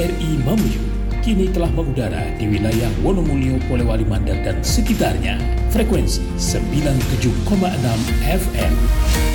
KBRI Mamuju kini telah mengudara di wilayah Wonomulyo, Polewali Mandar dan sekitarnya. Frekuensi 97,6 FM.